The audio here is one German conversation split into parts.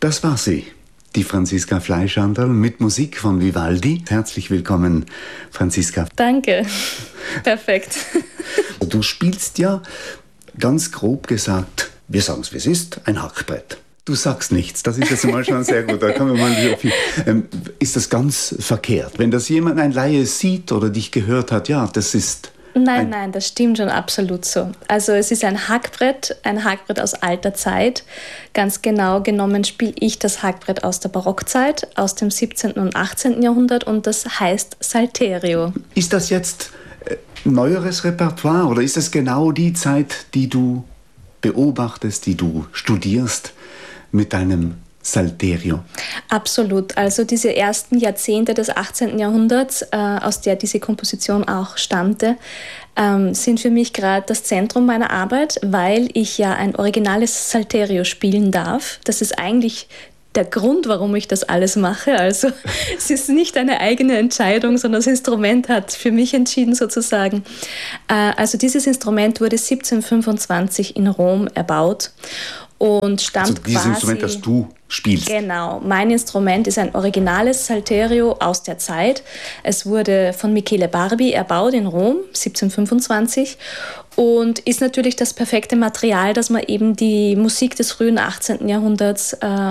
Das war sie, die Franziska Fleischhandel mit Musik von Vivaldi. Herzlich willkommen, Franziska. Danke, perfekt. Du spielst ja, ganz grob gesagt, wir sagen es wie es ist, ein Hackbrett. Du sagst nichts, das ist jetzt mal schon sehr gut. Da kann man mal wieder viel. Ist das ganz verkehrt? Wenn das jemand, ein Laie, sieht oder dich gehört hat, ja, das ist... Nein, das stimmt schon absolut so. Also es ist ein Hackbrett aus alter Zeit. Ganz genau genommen spiele ich das Hackbrett aus der Barockzeit, aus dem 17. und 18. Jahrhundert und das heißt Salterio. Ist das jetzt neueres Repertoire oder ist das genau die Zeit, die du beobachtest, die du studierst mit deinem Salterio? Absolut. Also diese ersten Jahrzehnte des 18. Jahrhunderts, aus der diese Komposition auch stammte, sind für mich gerade das Zentrum meiner Arbeit, weil ich ja ein originales Salterio spielen darf. Das ist eigentlich der Grund, warum ich das alles mache. Also es ist nicht eine eigene Entscheidung, sondern das Instrument hat für mich entschieden sozusagen. Also dieses Instrument wurde 1725 in Rom erbaut und stammt also dieses quasi... Instrument, das du spielst. Genau. Mein Instrument ist ein originales Salterio aus der Zeit. Es wurde von Michele Barbi erbaut in Rom, 1725. Und ist natürlich das perfekte Material, dass man eben die Musik des frühen 18. Jahrhunderts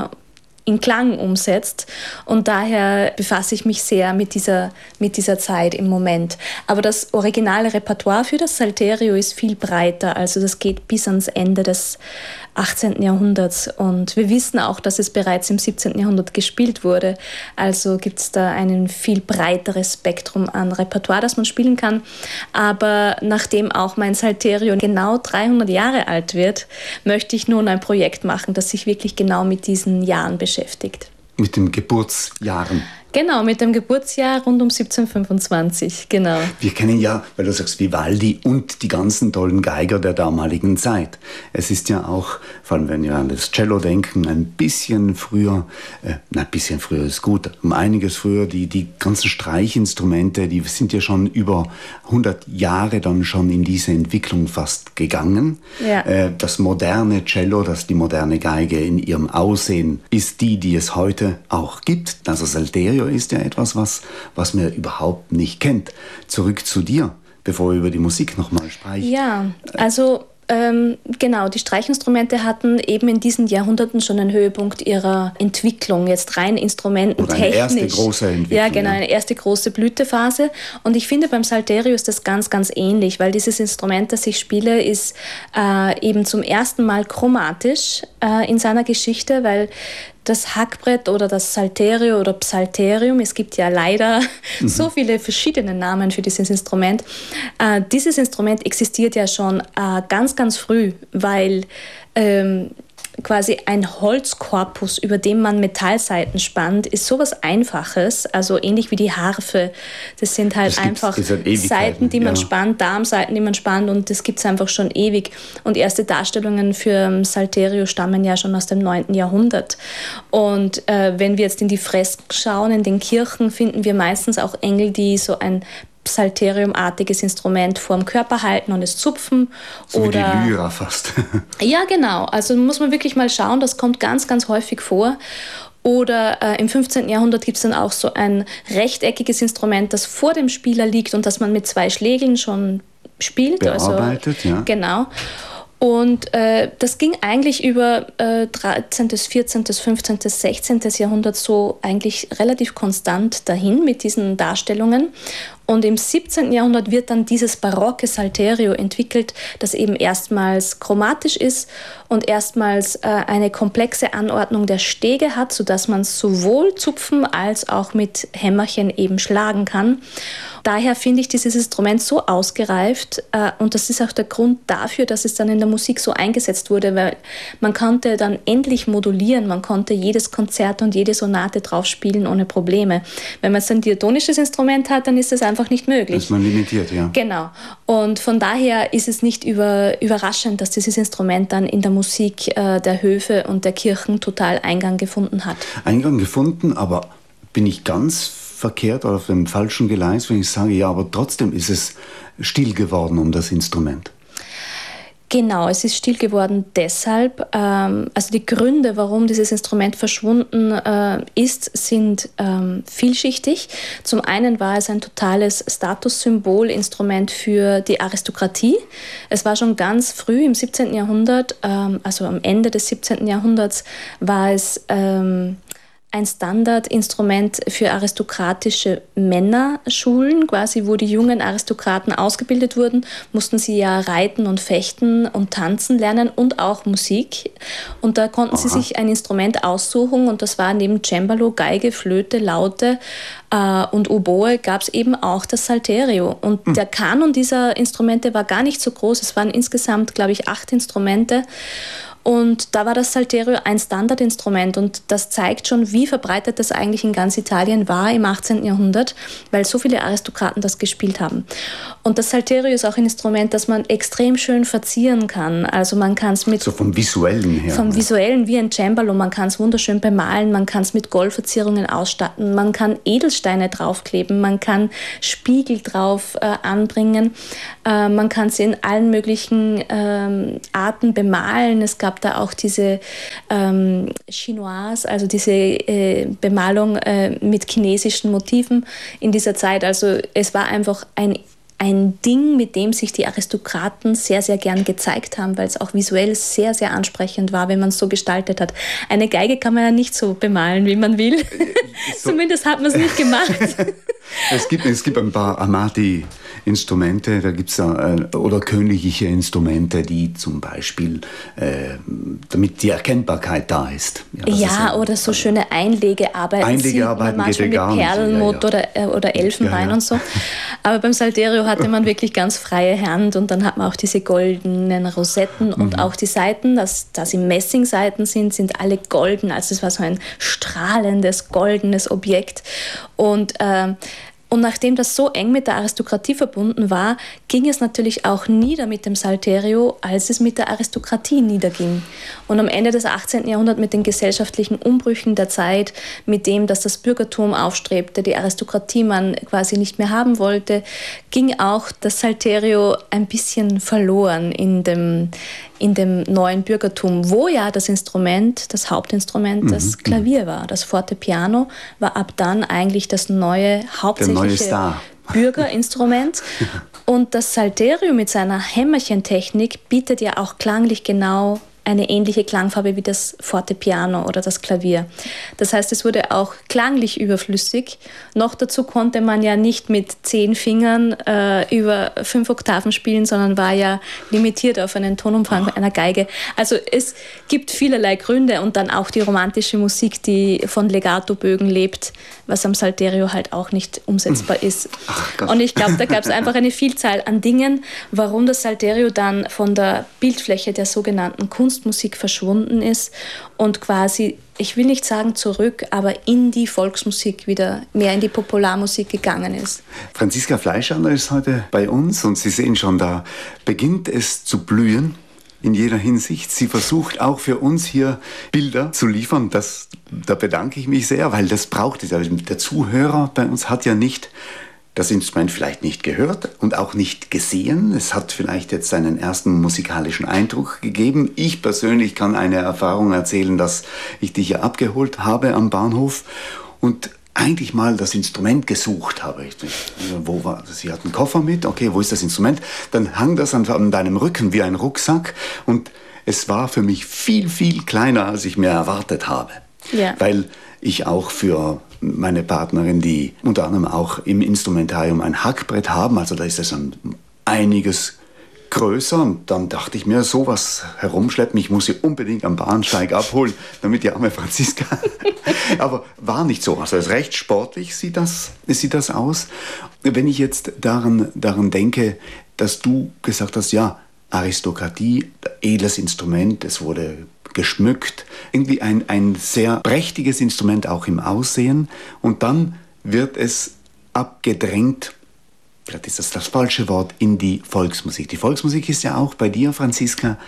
in Klang umsetzt. Und daher befasse ich mich sehr mit dieser Zeit im Moment. Aber das originale Repertoire für das Salterio ist viel breiter. Also das geht bis ans Ende des 18. Jahrhunderts. Und wir wissen auch, dass es bereits im 17. Jahrhundert gespielt wurde. Also gibt es da ein viel breiteres Spektrum an Repertoire, das man spielen kann. Aber nachdem auch mein Salterio genau 300 Jahre alt wird, möchte ich nun ein Projekt machen, das sich wirklich genau mit diesen Jahren beschäftigt. Mit den Geburtsjahren. Genau, mit dem Geburtsjahr rund um 1725, genau. Wir kennen ja, weil du sagst, Vivaldi und die ganzen tollen Geiger der damaligen Zeit. Es ist ja auch, vor allem wenn wir an das Cello denken, ein bisschen früher ist gut, um einiges früher, die ganzen Streichinstrumente, die sind ja schon über 100 Jahre dann schon in diese Entwicklung fast gegangen. Ja. Das moderne Cello, die moderne Geige in ihrem Aussehen ist die es heute auch gibt. Also Salterio ist ja etwas, was man überhaupt nicht kennt. Zurück zu dir, bevor wir über die Musik nochmal sprechen. Ja, also genau, die Streichinstrumente hatten eben in diesen Jahrhunderten schon einen Höhepunkt ihrer Entwicklung, jetzt rein instrumententechnisch. Oder eine erste große Entwicklung. Ja, genau, eine erste große Blütephase. Und ich finde, beim Salterio ist das ganz, ganz ähnlich, weil dieses Instrument, das ich spiele, ist eben zum ersten Mal chromatisch in seiner Geschichte, weil das Hackbrett oder das Salterio oder Psalterium, es gibt ja leider so viele verschiedene Namen für dieses Instrument. Dieses Instrument existiert ja schon ganz, ganz früh, weil quasi ein Holzkorpus, über dem man Metallsaiten spannt, ist sowas Einfaches, also ähnlich wie die Harfe. Das sind halt einfach Saiten, die man spannt, Darmsaiten, die man spannt und das gibt es einfach schon ewig. Und erste Darstellungen für Salterio stammen ja schon aus dem 9. Jahrhundert. Und wenn wir jetzt in die Fresken schauen, in den Kirchen, finden wir meistens auch Engel, die so ein Psalterium-artiges Instrument vorm Körper halten und es zupfen. So oder wie die Lyra fast. Ja, genau. Also muss man wirklich mal schauen, das kommt ganz, ganz häufig vor. Oder im 15. Jahrhundert gibt es dann auch so ein rechteckiges Instrument, das vor dem Spieler liegt und das man mit 2 Schlägeln schon spielt. Bearbeitet, ja. Genau. Und das ging eigentlich über 13., 14., 15., 16. Jahrhundert so eigentlich relativ konstant dahin mit diesen Darstellungen. Und im 17. Jahrhundert wird dann dieses barocke Salterio entwickelt, das eben erstmals chromatisch ist und erstmals eine komplexe Anordnung der Stege hat, sodass man sowohl zupfen als auch mit Hämmerchen eben schlagen kann. Daher finde ich dieses Instrument so ausgereift und das ist auch der Grund dafür, dass es dann in der Musik so eingesetzt wurde, weil man konnte dann endlich modulieren, man konnte jedes Konzert und jede Sonate drauf spielen ohne Probleme. Wenn man jetzt ein diatonisches Instrument hat, dann ist das einfach nicht möglich. Ist man limitiert, ja. Genau. Und von daher ist es nicht überraschend, dass dieses Instrument dann in der Musik der Höfe und der Kirchen total Eingang gefunden hat. Eingang gefunden, aber bin ich ganz verkehrt oder auf dem falschen Gleis, wenn ich sage, ja, aber trotzdem ist es still geworden um das Instrument? Genau, es ist still geworden deshalb. Also die Gründe, warum dieses Instrument verschwunden ist, sind vielschichtig. Zum einen war es ein totales Statussymbolinstrument für die Aristokratie. Es war schon ganz früh im 17. Jahrhundert, also am Ende des 17. Jahrhunderts, war es ein Standardinstrument für aristokratische Männerschulen, quasi wo die jungen Aristokraten ausgebildet wurden, mussten sie ja reiten und fechten und tanzen lernen und auch Musik. Und da konnten sie sich ein Instrument aussuchen und das war neben Cembalo, Geige, Flöte, Laute und Oboe gab es eben auch das Salterio. Und der Kanon dieser Instrumente war gar nicht so groß, es waren insgesamt, glaube ich, 8 Instrumente. Und da war das Salterio ein Standardinstrument und das zeigt schon, wie verbreitet das eigentlich in ganz Italien war im 18. Jahrhundert, weil so viele Aristokraten das gespielt haben. Und das Salterio ist auch ein Instrument, das man extrem schön verzieren kann. Also man kann es mit... So vom Visuellen her. Vom Visuellen wie ein Cembalo. Man kann es wunderschön bemalen, man kann es mit Goldverzierungen ausstatten, man kann Edelsteine draufkleben, man kann Spiegel drauf anbringen, man kann es in allen möglichen Arten bemalen. Es gab da auch diese Chinoise, also diese Bemalung mit chinesischen Motiven in dieser Zeit. Also es war einfach ein Ding, mit dem sich die Aristokraten sehr, sehr gern gezeigt haben, weil es auch visuell sehr, sehr ansprechend war, wenn man es so gestaltet hat. Eine Geige kann man ja nicht so bemalen, wie man will. So. Zumindest hat man es nicht gemacht. Es gibt ein paar Amati-Instrumente, da gibt's oder königliche Instrumente, die zum Beispiel, damit die Erkennbarkeit da ist. Ja, oder so schöne Einlegearbeiten. Einlegearbeiten sieht man manchmal mit Perlmutt oder Elfenbein und so. Aber beim Salterio hatte man wirklich ganz freie Hand und dann hat man auch diese goldenen Rosetten und auch die Saiten, dass sie Messingsaiten sind alle golden. Also es war so ein strahlendes, goldenes Objekt. Und nachdem das so eng mit der Aristokratie verbunden war, ging es natürlich auch nieder mit dem Salterio, als es mit der Aristokratie niederging. Und am Ende des 18. Jahrhunderts mit den gesellschaftlichen Umbrüchen der Zeit, mit dem, dass das Bürgertum aufstrebte, die Aristokratie man quasi nicht mehr haben wollte, ging auch das Salterio ein bisschen verloren in dem neuen Bürgertum, wo ja das Instrument, das Hauptinstrument, das Klavier war. Das Fortepiano war ab dann eigentlich das neue, hauptsächliche Bürgerinstrument. Und das Salterio mit seiner Hämmerchentechnik bietet ja auch klanglich genau eine ähnliche Klangfarbe wie das Fortepiano oder das Klavier. Das heißt, es wurde auch klanglich überflüssig. Noch dazu konnte man ja nicht mit 10 Fingern über 5 Oktaven spielen, sondern war ja limitiert auf einen Tonumfang einer Geige. Also es gibt vielerlei Gründe und dann auch die romantische Musik, die von Legato-Bögen lebt, was am Salterio halt auch nicht umsetzbar ist. Und ich glaube, da gab es einfach eine Vielzahl an Dingen, warum das Salterio dann von der Bildfläche der sogenannten Kunstmusik verschwunden ist und quasi, ich will nicht sagen zurück, aber in die Volksmusik wieder mehr in die Popularmusik gegangen ist. Franziska Fleischander ist heute bei uns und Sie sehen schon, da beginnt es zu blühen in jeder Hinsicht. Sie versucht auch für uns hier Bilder zu liefern. Da bedanke ich mich sehr, weil das braucht es. Der Zuhörer bei uns hat ja nicht das Instrument vielleicht nicht gehört und auch nicht gesehen. Es hat vielleicht jetzt seinen ersten musikalischen Eindruck gegeben. Ich persönlich kann eine Erfahrung erzählen, dass ich dich ja abgeholt habe am Bahnhof und eigentlich mal das Instrument gesucht habe. Wo war das? Sie hat einen Koffer mit. Okay, wo ist das Instrument? Dann hang das an deinem Rücken wie ein Rucksack und es war für mich viel, viel kleiner, als ich mir erwartet habe. Ja. Weil ich auch für meine Partnerin, die unter anderem auch im Instrumentarium ein Hackbrett haben, also da ist es einiges größer und dann dachte ich mir, sowas herumschleppen, ich muss sie unbedingt am Bahnsteig abholen, damit die arme Franziska, aber war nicht so, also es ist recht sportlich sieht das aus. Wenn ich jetzt daran denke, dass du gesagt hast, ja, Aristokratie, edles Instrument, es wurde geschmückt, irgendwie ein sehr prächtiges Instrument auch im Aussehen und dann wird es abgedrängt, vielleicht ist das falsche Wort, in die Volksmusik. Die Volksmusik ist ja auch bei dir, Franziska,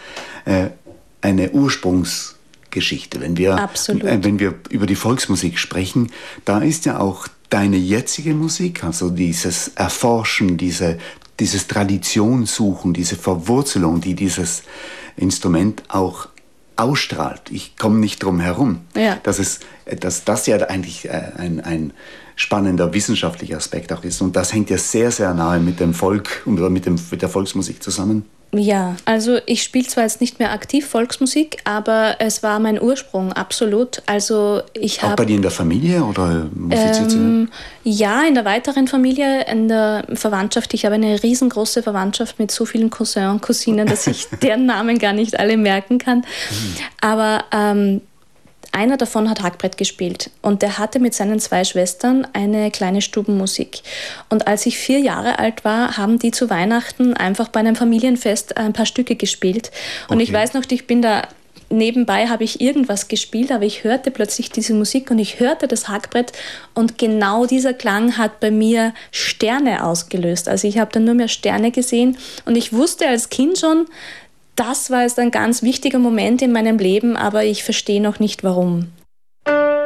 eine Ursprungsgeschichte. Wenn wir über die Volksmusik sprechen, da ist ja auch deine jetzige Musik, also dieses Erforschen, diese dieses Traditionssuchen, diese Verwurzelung, die dieses Instrument auch ausstrahlt. Ich komme nicht drum herum, dass das ja eigentlich ein spannender wissenschaftlicher Aspekt auch ist. Und das hängt ja sehr, sehr nahe mit dem Volk oder mit der Volksmusik zusammen. Ja, also ich spiele zwar jetzt nicht mehr aktiv Volksmusik, aber es war mein Ursprung, absolut. Also auch bei dir in der Familie oder musiziert ihr? Ja, in der weiteren Familie, in der Verwandtschaft. Ich habe eine riesengroße Verwandtschaft mit so vielen Cousins und Cousinen, dass ich deren Namen gar nicht alle merken kann. Aber einer davon hat Hackbrett gespielt und der hatte mit seinen 2 Schwestern eine kleine Stubenmusik. Und als ich 4 Jahre alt war, haben die zu Weihnachten einfach bei einem Familienfest ein paar Stücke gespielt. Und ich weiß noch, ich bin da nebenbei, habe ich irgendwas gespielt, aber ich hörte plötzlich diese Musik und ich hörte das Hackbrett und genau dieser Klang hat bei mir Sterne ausgelöst. Also ich habe dann nur mehr Sterne gesehen und ich wusste als Kind schon, das war jetzt ein ganz wichtiger Moment in meinem Leben, aber ich verstehe noch nicht, warum.